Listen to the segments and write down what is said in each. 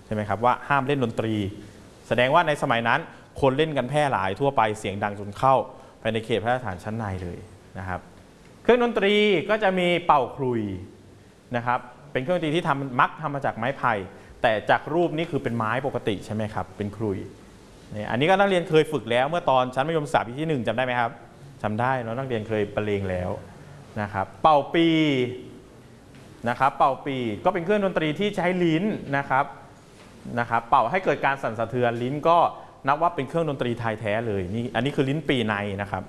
ใช่ไหมครับว่าห้ามเล่นดนตรี แสดงว่าในสมัยนั้นคนเล่นกันแพร่หลายทั่วไปเสียงดังจนเข้าไปในเขตพระราชฐานชั้นในเลยนะครับเครื่องดนตรีก็จะมีเป่าขลุ่ยนะครับเป็นเครื่องดนตรีที่มักทำมาจากไม้ไผ่แต่จากรูปนี้คือเป็นไม้ปกติใช่ไหมครับเป็นขลุ่ยนี่อันนี้ก็นักเรียนเคยฝึกแล้วเมื่อตอนชั้นมัธยมศึกษาปีที่1จำได้ไหมครับจำได้เนาะนักเรียนเคยบรรเลงแล้วนะครับเป่าปีนะครับเป่าปีก็เป็นเครื่องดนตรีที่ใช้ลิ้นนะครับเป่าให้เกิดการสั่นสะเทือนลิ้นก็นับว่าเป็นเครื่องดนตรีไทยแท้เลยนี่อันนี้คือลิ้นปีในนะครับ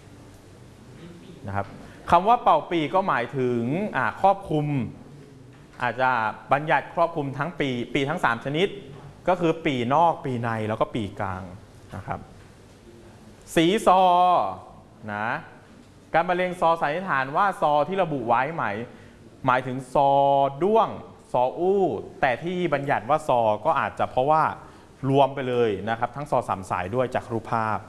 คำว่าเป่าปีก็หมายถึงครอบคลุมอาจจะบัญญัติครอบคลุมทั้งปีทั้ง3ชนิดก็คือปีนอกปีในแล้วก็ปีกลางนะครับสีซอนะการบรรเลงซอสันนิษฐานว่าซอที่ระบุไว้หมายถึงซอด้วงซออู้แต่ที่บัญญัติว่าซอก็อาจจะเพราะว่ารวมไปเลยนะครับทั้งซอ3สายด้วยจากรูปภาพ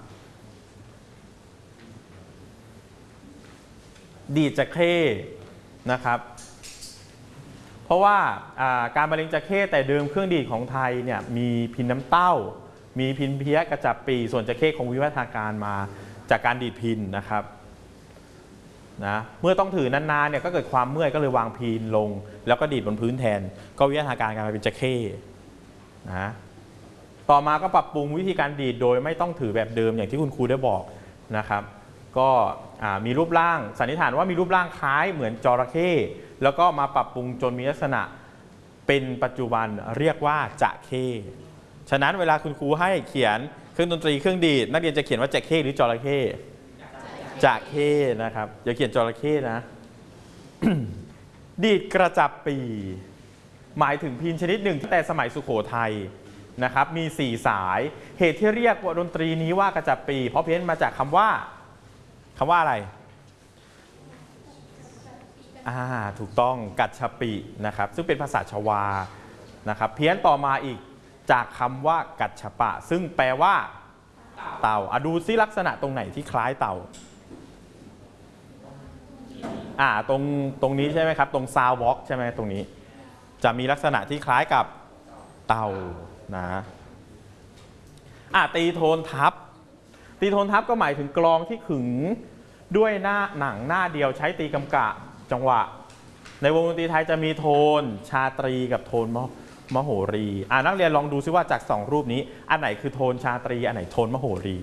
ดีดจะเข้นะครับเพราะว่าการบรรเลงจะเข้แต่เดิมเครื่องดีดของไทยเนี่ยมีพินน้ำเต้ามีพินเพี้ยกระจับปีส่วนจะเข้คงวิวัฒนาการมาจากการดีดพินนะครับนะเมื่อต้องถือนานๆเนี่ยก็เกิดความเมื่อยก็เลยวางพินลงแล้วก็ดีดบนพื้นแทนก็วิวัฒนาการมาเป็นจะเข้นะต่อมาก็ปรับปรุงวิธีการดีดโดยไม่ต้องถือแบบเดิมอย่างที่คุณครูได้บอกนะครับก็มีรูปร่างสันนิษฐานว่ามีรูปร่างคล้ายเหมือนจระเข้แล้วก็มาปรับปรุงจนมีลักษณะเป็นปัจจุบันเรียกว่าจะเข้ฉะนั้นเวลาคุณครูให้เขียนเครื่องดนตรีเครื่องดีดนักเรียนจะเขียนว่าจะเข้หรือจระเข้จะเข้นะครับอย่าเขียนจระเข้นะ ดีดกระจับปีหมายถึงพินชนิดหนึ่งที่แต่สมัยสุโขทัยนะครับมี4สายเหตุที่เรียกว่าดนตรีนี้ว่ากระจับปีเพราะเพี้ยนมาจากคำว่าอะไรถูกต้องกัจฉปินะครับซึ่งเป็นภาษาชวานะครับเพี้ยนต่อมาอีกจากคำว่ากัจฉปะซึ่งแปลว่าเต่าดูซิลักษณะตรงไหนที่คล้ายเต่าตรงนี้ใช่ไหมครับตรงซาววอล์กใช่ไหมตรงนี้จะมีลักษณะที่คล้ายกับเต่านะตีโทนทับก็หมายถึงกลองที่ขึงด้วยหนังหน้าเดียวใช้ตีกำกะจังหวะในวงดนตรีไทยจะมีโทนชาตรีกับโทนมโหรีนักเรียนลองดูซิว่าจาก2รูปนี้อันไหนคือโทนชาตรีอันไหนโทนมโหรี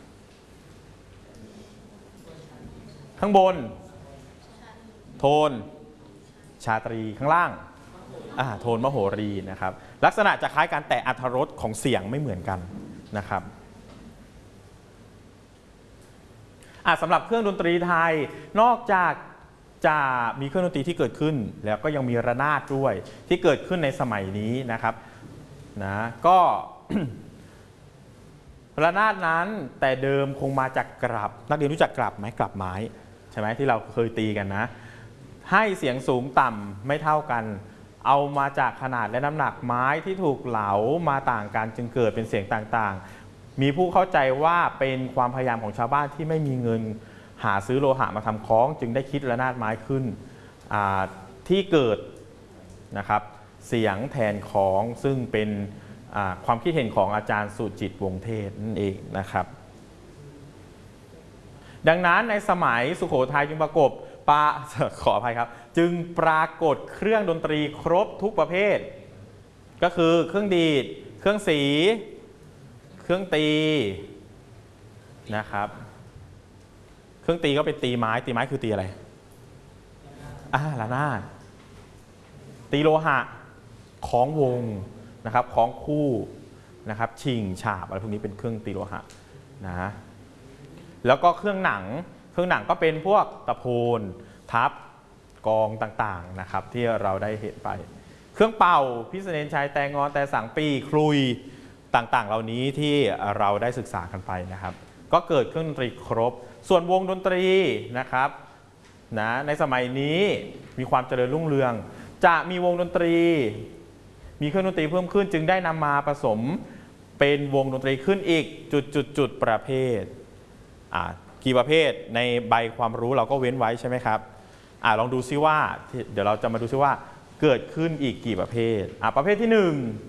ข้างบนโทนชาตรีข้างล่างโทนมโหรีนะครับลักษณะจะคล้ายกันแต่อรรถรสของเสียงไม่เหมือนกันนะครับสำหรับเครื่องดนตรีไทยนอกจากจะมีเครื่องดนตรีที่เกิดขึ้นแล้วก็ยังมีระนาดด้วยที่เกิดขึ้นในสมัยนี้นะครับก็ ระนาดนั้นแต่เดิมคงมาจากกลับนักเรียนรู้จักกลับไหมกลับไม้ใช่ไหมที่เราเคยตีกันนะให้เสียงสูงต่ำไม่เท่ากันเอามาจากขนาดและน้ำหนักไม้ที่ถูกเหลามาต่างกันจึงเกิดเป็นเสียงต่างๆมีผู้เข้าใจว่าเป็นความพยายามของชาวบ้านที่ไม่มีเงินหาซื้อโลหะมาทำคล้องจึงได้คิดระนาดไม้ขึ้นที่เกิดนะครับเสียงแทนคล้องซึ่งเป็นความคิดเห็นของอาจารย์สุจิตวงศ์เทศนั่นเองนะครับดังนั้นในสมัยสุโขทัยจึงขออภัยครับจึงปรากฏเครื่องดนตรีครบทุกประเภทก็คือเครื่องดีดเครื่องสีเครื่องตีนะครับเครื่องตีก็เป็นตีไม้คือตีอะไรระนาดตีโลหะคล้องวงนะครับคล้องคู่นะครับชิงฉาบอะไรพวกนี้เป็นเครื่องตีโลหะนะแล้วก็เครื่องหนังก็เป็นพวกตะโพนทับกองต่างๆนะครับที่เราได้เห็นไปเครื่องเป่าพิเศษชัยแต่งอนแต่สังปีครุยต่างๆเหล่านี้ที่เราได้ศึกษากันไปนะครับก็เกิดเครื่องดนตรีครบส่วนวงดนตรีนะครับในสมัยนี้มีความเจริญรุ่งเรืองจะมีวงดนตรีมีเครื่องดนตรีเพิ่มขึ้นจึงได้นำมาผสมเป็นวงดนตรีขึ้นอีกจุดประเภทกี่ประเภทในใบความรู้เราก็เว้นไว้ใช่ไหมครับลองดูซิว่าเดี๋ยวเราจะมาดูซิว่าเกิดขึ้นอีกกี่ประเภทประเภทที่